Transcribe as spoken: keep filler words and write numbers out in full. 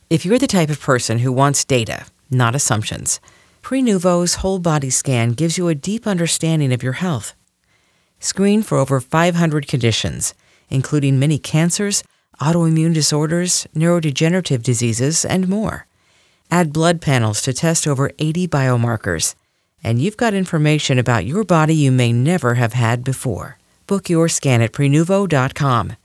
If you're the type of person who wants data, not assumptions, Prenuvo's whole body scan gives you a deep understanding of your health. Screen for over five hundred conditions, including many cancers, autoimmune disorders, neurodegenerative diseases, and more. Add blood panels to test over eighty biomarkers, and you've got information about your body you may never have had before. Book your scan at Prenuvo dot com.